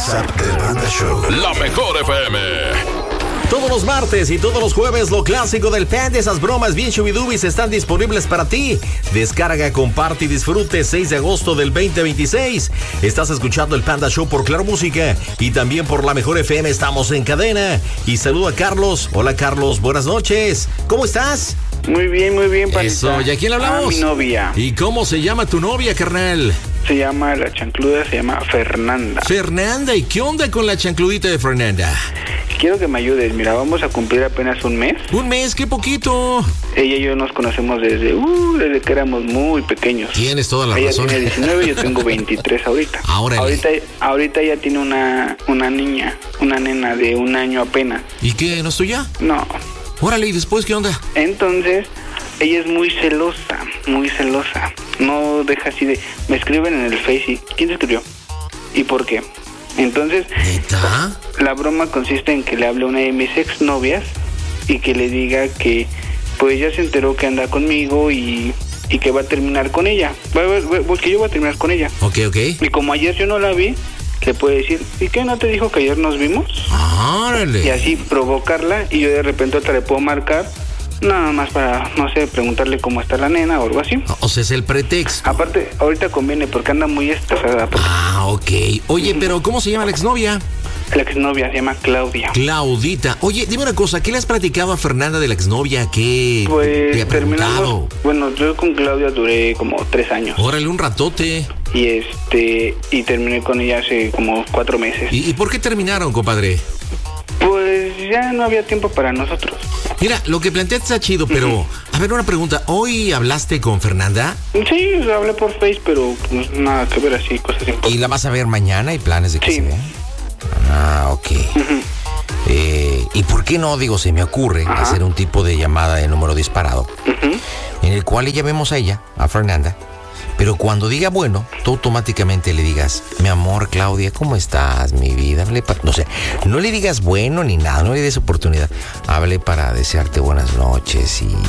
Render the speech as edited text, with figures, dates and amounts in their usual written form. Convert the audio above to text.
WhatsApp del Panda Show. La mejor FM. Todos los martes y todos los jueves, lo clásico del Panda, esas bromas bien shubidubis están disponibles para ti. Descarga, comparte y disfrute. 6 de agosto del 2026. Estás escuchando el Panda Show por Claro Música y también por La Mejor FM. Estamos en cadena. Y saludo a Carlos. Hola, Carlos. Buenas noches. ¿Cómo estás? Muy bien, Pandita. Eso. ¿Y a quién le hablamos? A mi novia. ¿Y cómo se llama tu novia, carnal? Se llama la chancluda, se llama Fernanda. Fernanda. ¿Y qué onda con la chancludita de Fernanda? Quiero que me ayudes. Mira, vamos a cumplir apenas un mes. Un mes, qué poquito. Ella y yo nos conocemos desde que éramos muy pequeños. Tienes toda la ella razón. Ella tiene 19, yo tengo 23 ahorita. Ahorita ella tiene una niña, una nena de 1 año apenas. ¿Y qué? ¿No es tuya? No. Órale, ¿y después qué onda? Entonces, ella es muy celosa, muy celosa. No deja así de... Me escriben en el Face y... ¿Quién te escribió? ¿Y por qué? Entonces, ¿neta? La broma consiste en que le hable a una de mis exnovias y que le diga que pues ya se enteró que anda conmigo y que va a terminar con ella. Que yo voy a terminar con ella. Ok. Y como ayer yo no la vi, le puede decir, ¿y qué? ¿No te dijo que ayer nos vimos? ¡Órale! Y así provocarla y yo de repente otra le puedo marcar, nada más para, no sé, preguntarle cómo está la nena o algo así. O sea, es el pretexto. Aparte, ahorita conviene porque anda muy estresada. Ok. Oye, pero ¿cómo se llama la exnovia? La exnovia se llama Claudia. Claudita. Oye, dime una cosa, ¿qué le has platicado a Fernanda de la exnovia? ¿Qué pues te ha terminamos. Bueno, yo con Claudia duré como 3 años. Órale, un ratote. Y terminé con ella hace como 4 meses. ¿Y por qué terminaron, compadre? Pues ya no había tiempo para nosotros. Mira, lo que planteaste está chido, pero... A ver, una pregunta. ¿Hoy hablaste con Fernanda? Sí, hablé por Face, pero pues nada que ver así, cosas importantes. ¿Y la vas a ver mañana? ¿Hay planes de que se vean? Ok. ¿Y por qué no, se me ocurre hacer un tipo de llamada de número disparado en el cual le llamemos a ella, a Fernanda, pero cuando diga bueno, tú automáticamente le digas, mi amor, Claudia, ¿cómo estás, mi vida? No sé, no le digas bueno ni nada, no le des oportunidad. Hable para desearte buenas noches y